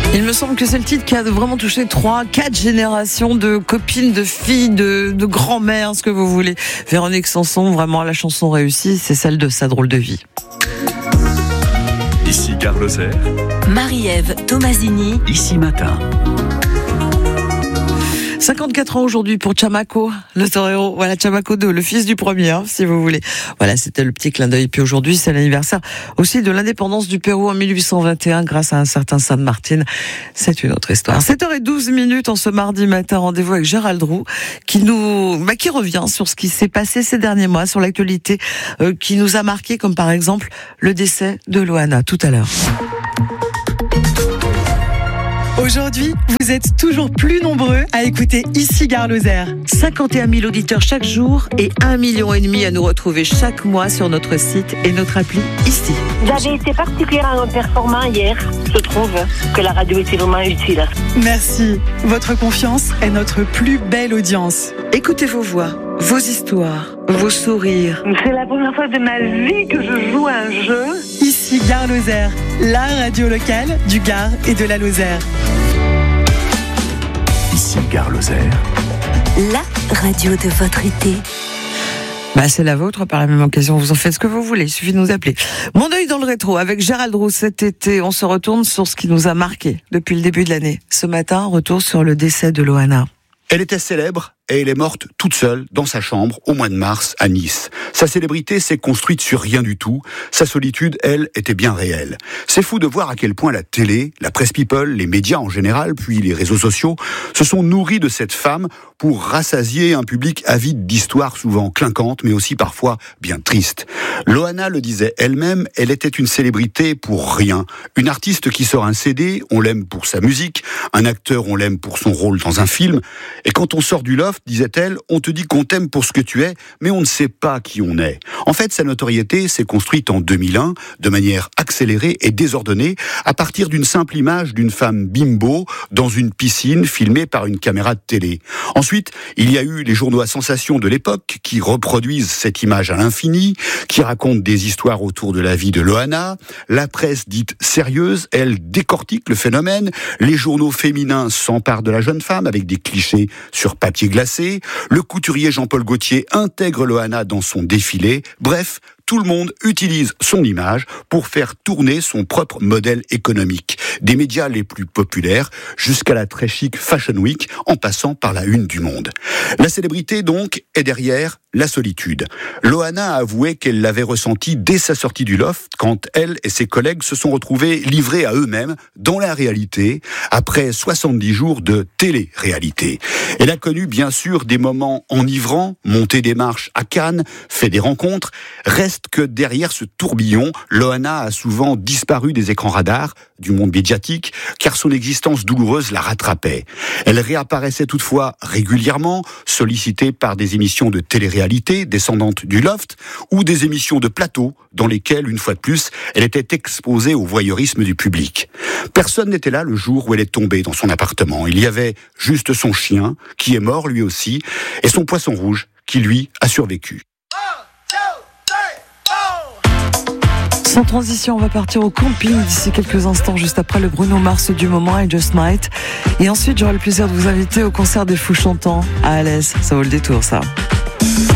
Il me semble que c'est le titre qui a vraiment touché 3-4 générations de copines, de filles, de grand-mères, ce que vous voulez. Véronique Sanson, vraiment la chanson réussie, c'est celle de Sa drôle de vie. Ici Gare Lozère. Marie-Ève Tomasini. Ici Matin. 54 ans aujourd'hui pour Chamaco, le torero. Voilà, Chamaco 2, le fils du premier, si vous voulez. Voilà, c'était le petit clin d'œil. Et puis aujourd'hui, c'est l'anniversaire aussi de l'indépendance du Pérou en 1821 grâce à un certain San Martin. C'est une autre histoire. 7h12 en ce mardi matin, rendez-vous avec Gérald Roux qui revient sur ce qui s'est passé ces derniers mois, sur l'actualité qui nous a marqué, comme par exemple le décès de Loana tout à l'heure. Aujourd'hui, vous êtes toujours plus nombreux à écouter Ici Gare Lozère. 51 000 auditeurs chaque jour et 1,5 million à nous retrouver chaque mois sur notre site et notre appli ici. Vous avez été particulièrement performant hier. Je trouve que la radio était vraiment utile. Merci. Votre confiance est notre plus belle audience. Écoutez vos voix, vos histoires, vos sourires. C'est la première fois de ma vie que je joue un jeu. Ici Gare Lozère, la radio locale du Gard et de la Lozère. Ici Gare Lozère. La radio de votre été. C'est la vôtre par la même occasion. Vous en faites ce que vous voulez. Il suffit de nous appeler. Mon œil dans le rétro avec Gérald Roux cet été. On se retourne sur ce qui nous a marqué depuis le début de l'année. Ce matin, retour sur le décès de Loana. Elle était célèbre et elle est morte toute seule dans sa chambre au mois de mars à Nice. Sa célébrité s'est construite sur rien du tout. Sa solitude, elle, était bien réelle. C'est fou de voir à quel point la télé, la presse people, les médias en général, puis les réseaux sociaux, se sont nourris de cette femme pour rassasier un public avide d'histoires souvent clinquantes, mais aussi parfois bien tristes. Loana le disait elle-même, elle était une célébrité pour rien. Une artiste qui sort un CD, on l'aime pour sa musique. Un acteur, on l'aime pour son rôle dans un film. Et quand on sort du loft, disait-elle, on te dit qu'on t'aime pour ce que tu es, mais on ne sait pas qui on est. En fait, sa notoriété s'est construite en 2001, de manière accélérée et désordonnée, à partir d'une simple image d'une femme bimbo dans une piscine filmée par une caméra de télé. Ensuite, il y a eu les journaux à sensation de l'époque qui reproduisent cette image à l'infini, qui racontent des histoires autour de la vie de Loana. La presse dite sérieuse, elle décortique le phénomène. Les journaux féminins s'emparent de la jeune femme avec des clichés sur papier glacé. Le couturier Jean-Paul Gaultier intègre Loana dans son défilé. Bref, tout le monde utilise son image pour faire tourner son propre modèle économique. Des médias les plus populaires jusqu'à la très chic Fashion Week, en passant par la une du Monde. La célébrité, donc, est derrière la solitude. Loana a avoué qu'elle l'avait ressenti dès sa sortie du loft, quand elle et ses collègues se sont retrouvés livrés à eux-mêmes dans la réalité, après 70 jours de télé-réalité. Elle a connu, bien sûr, des moments enivrants, monté des marches à Cannes, fait des rencontres. Reste que derrière ce tourbillon, Loana a souvent disparu des écrans radars, du monde médiatique, car son existence douloureuse la rattrapait. Elle réapparaissait toutefois régulièrement, sollicitée par des émissions de télé-réalité descendantes du loft, ou des émissions de plateau, dans lesquelles, une fois de plus, elle était exposée au voyeurisme du public. Personne n'était là le jour où elle est tombée dans son appartement. Il y avait juste son chien, qui est mort lui aussi, et son poisson rouge, qui lui a survécu. Sans transition, on va partir au camping d'ici quelques instants, juste après le Bruno Mars du moment, I Just Might. Et ensuite, j'aurai le plaisir de vous inviter au concert des Fous Chantants à Alès. Ça vaut le détour, ça.